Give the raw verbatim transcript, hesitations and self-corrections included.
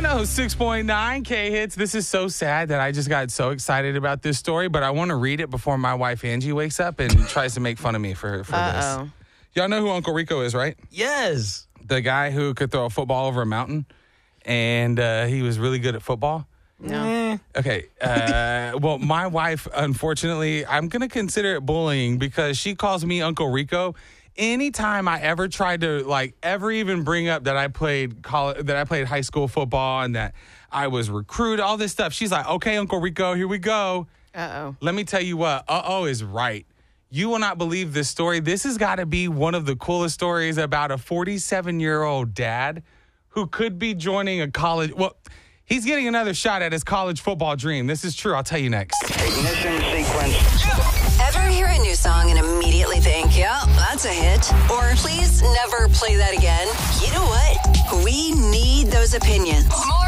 one oh six point nine K-Hits. This is so sad that I just got so excited about this story, but I want to read it before my wife Angie wakes up and tries to make fun of me for, for Uh-oh. this. Y'all know who Uncle Rico is, right? Yes. The guy who could throw a football over a mountain, and uh, he was really good at football. No. Okay. Uh, well, my wife, unfortunately, I'm going to consider it bullying because she calls me Uncle Rico. Anytime I ever tried to, like, ever even bring up that I played college, that I played high school football and that I was recruited, all this stuff, she's like, okay, Uncle Rico, here we go. Uh-oh. Let me tell you what, uh-oh is right. You will not believe this story. This has got to be one of the coolest stories about a forty-seven-year-old dad who could be joining a college. Well, he's getting another shot at his college football dream. This is true. I'll tell you next. Ignition sequence. Ever hear a new song and immediately think, yeah, that's a hit? Or please never play that again? You know what? We need those opinions. More